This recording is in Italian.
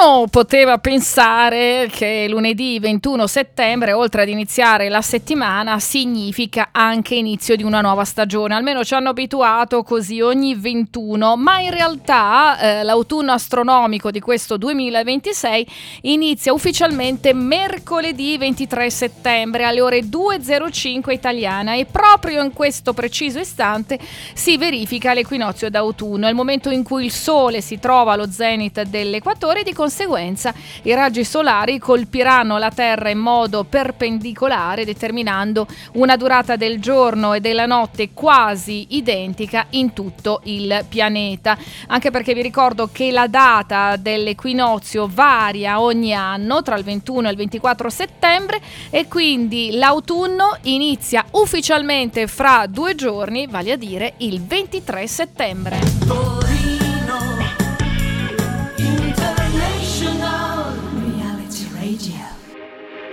Uno poteva pensare che lunedì 21 settembre, oltre ad iniziare la settimana, significa anche inizio di una nuova stagione, almeno ci hanno abituato così ogni 21, ma in realtà l'autunno astronomico di questo 2026 inizia ufficialmente mercoledì 23 settembre alle ore 2:05 italiana, e proprio in questo preciso istante si verifica l'equinozio d'autunno, è il momento in cui il Sole si trova allo zenit dell'equatore e di conseguenza i raggi solari colpiranno la Terra in modo perpendicolare, determinando una durata del giorno e della notte quasi identica in tutto il pianeta. Anche perché vi ricordo che la data dell'equinozio varia ogni anno tra il 21 e il 24 settembre, e quindi l'autunno inizia ufficialmente fra 2 giorni, vale a dire il 23 settembre. Torino International Reality Radio.